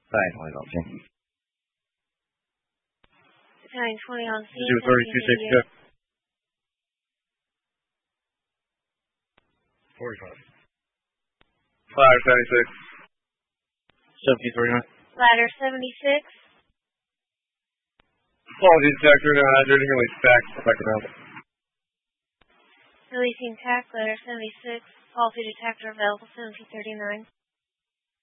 Right, hold on. 920 on scene. 32 45. Ladder 76. 73. Ladder 76. Quality detector 900, release back around. Releasing TAC, ladder 76. Policy detector available 1739.